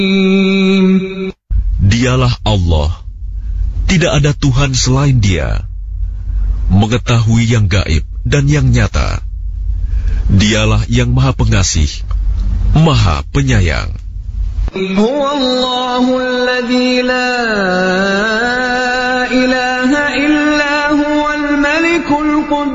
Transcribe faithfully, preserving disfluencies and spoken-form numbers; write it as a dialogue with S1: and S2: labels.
S1: Dialah Allah, tidak ada Tuhan selain Dia, mengetahui yang gaib dan yang nyata. Dialah yang Maha Pengasih, Maha Penyayang.
S2: Huwa Allahu alladzi la